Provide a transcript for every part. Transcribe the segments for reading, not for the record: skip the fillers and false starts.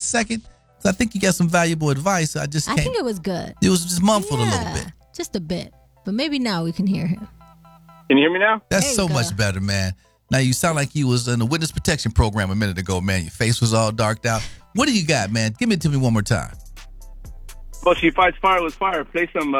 second? Because I think you got some valuable advice. I think it was good. It was just muffled a little bit. Just a bit. But maybe now we can hear him. Can you hear me now? That's so much better, man. Now you sound like you was in the witness protection program a minute ago, man. Your face was all darked out. What do you got, man? Give it to me one more time. Well, she fights fire with fire. Play some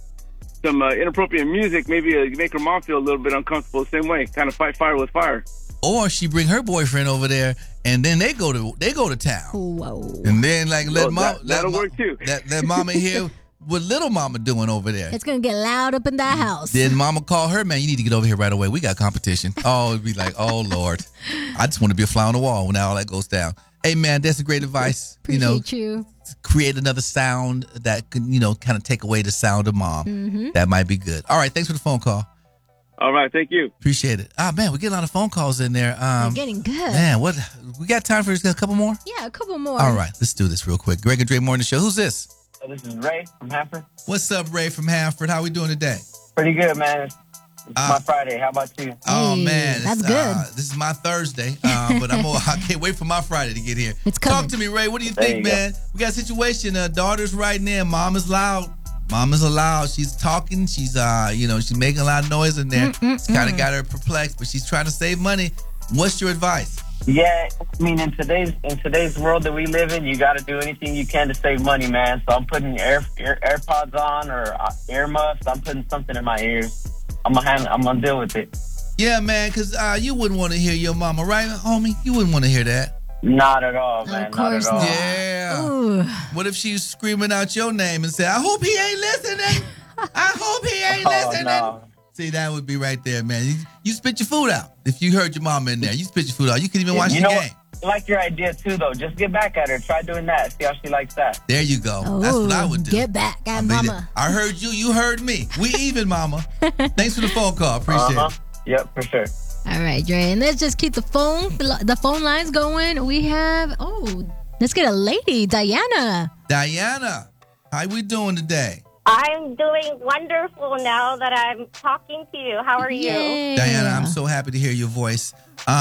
inappropriate music. Maybe make her mom feel a little bit uncomfortable. The same way, kind of fight fire with fire. Or she bring her boyfriend over there, and then they go to town. Whoa! And then that'll work too. Let mama hear what little mama doing over there. It's gonna get loud up in that house. Then mama call her, man. You need to get over here right away. We got competition. Oh, it'd be like, oh Lord, I just want to be a fly on the wall when all that goes down. Hey man, that's a great advice. Appreciate you. Create another sound that can, kind of take away the sound of mom. Mm-hmm. That might be good. All right, thanks for the phone call. All right, thank you. Appreciate it. Man, we get a lot of phone calls in there. We're getting good. Man, what we got time for a couple more? Yeah, a couple more. All right, let's do this real quick. Greg and Dre Morning Show. Who's this? This is Ray from Hanford. What's up, Ray from Hanford? How we doing today? Pretty good, man. It's my Friday. How about you? Oh man, that's good. This is my Thursday, but I can't wait for my Friday to get here. It's coming. Talk to me, Ray. What do you think, man? We got a situation. Daughter's writing in. Mom is loud. Mom is loud. She's talking. She's she's making a lot of noise in there. It's kind of got her perplexed, but she's trying to save money. What's your advice? Yeah, I mean, in today's world that we live in, you got to do anything you can to save money, man. So I'm putting AirPods on or earmuffs. I'm putting something in my ears. I'm gonna deal with it. Yeah, man, because you wouldn't want to hear your mama, right, homie? You wouldn't want to hear that. Not at all, man. Of course not. Yeah. Ooh. What if she's screaming out your name and say, "I hope he ain't listening. I hope he ain't listening." No. See, that would be right there, man. You spit your food out. If you heard your mama in there, you spit your food out. You could even watch the game. I like your idea, too, though. Just get back at her. Try doing that. See how she likes that. There you go. Oh, that's what I would do. Get back at mama. I heard you. You heard me. We even, mama. Thanks for the phone call. Appreciate it. Yep, for sure. All right, Dre. And let's just keep the phone lines going. We have, let's get a lady, Diana. Diana, how we doing today? I'm doing wonderful now that I'm talking to you. How are you? Yay. Diana, I'm so happy to hear your voice.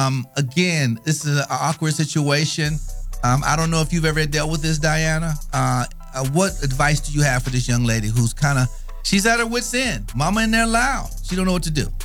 Again, this is an awkward situation. I don't know if you've ever dealt with this, Diana. What advice do you have for this young lady who's she's at her wit's end? Mama in there loud. She don't know what to do.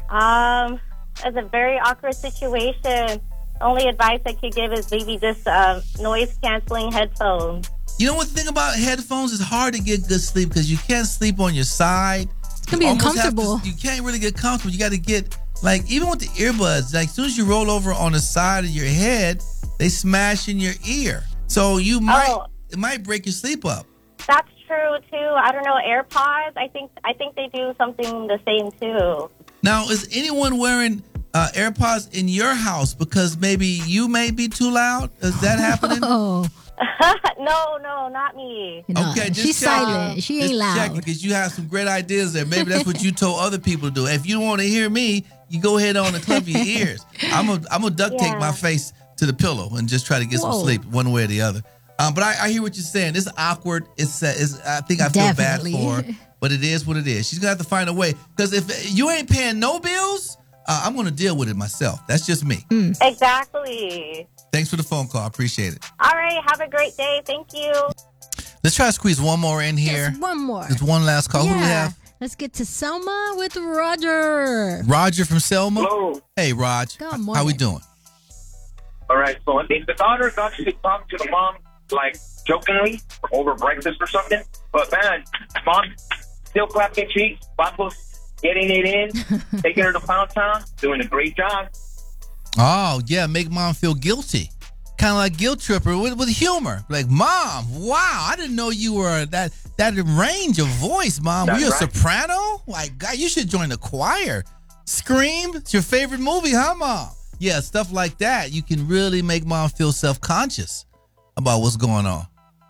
It's a very awkward situation. Only advice I could give is maybe just noise-canceling headphones. You know what the thing about headphones is hard to get good sleep because you can't sleep on your side. It's going to be uncomfortable. You can't really get comfortable. You got to get, even with the earbuds, as soon as you roll over on the side of your head, they smash in your ear. So it might break your sleep up. That's true, too. I don't know, AirPods, I think they do something the same, too. Now, is anyone wearing AirPods in your house because maybe you may be too loud? Is that happening? No, not me. No, okay, she's silent. She ain't loud. Because you have some great ideas there. Maybe that's what you told other people to do. If you don't want to hear me, you go ahead on and cover your ears. I'm gonna duct tape my face to the pillow and just try to get some sleep one way or the other. But I hear what you're saying. It's awkward. I think I feel bad for her, but it is what it is. She's gonna have to find a way because if you ain't paying no bills, I'm gonna deal with it myself. That's just me. Exactly. Thanks for the phone call. I appreciate it. All right. Have a great day. Thank you. Let's try to squeeze one more in here. Just one more. There's one last call. Yeah. Who do we have? Let's get to Selma with Roger. Roger from Selma. Hello. Hey, Raj. Good morning. How we doing? All right. So the daughter got to talk to the mom, jokingly, over breakfast or something. But, man, mom still clapping cheeks. Papa's getting it in, taking her to Pound Town, doing a great job. Oh, yeah, make mom feel guilty. Kind of like guilt tripper with humor. Like, Mom, wow, I didn't know you were that range of voice, Mom. Were you a soprano? Like, God, you should join the choir. Scream? It's your favorite movie, huh, Mom? Yeah, stuff like that. You can really make mom feel self-conscious about what's going on.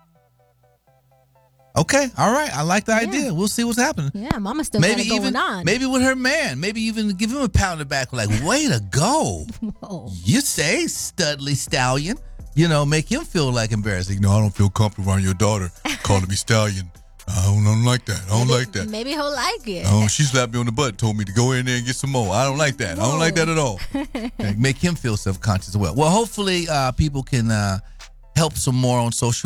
Okay, all right. I like the idea. We'll see what's happening. Yeah, mama still got it going on. Maybe with her man. Maybe even give him a pound on the back. Like, way to go. Whoa. You say, Studley Stallion. Make him feel like embarrassing. No, I don't feel comfortable around your daughter calling me Stallion. I don't like that. I don't like that. Maybe he'll like it. Oh, she slapped me on the butt and told me to go in there and get some more. I don't like that. Whoa. I don't like that at all. Make him feel self-conscious as well. Well, hopefully people can help some more on social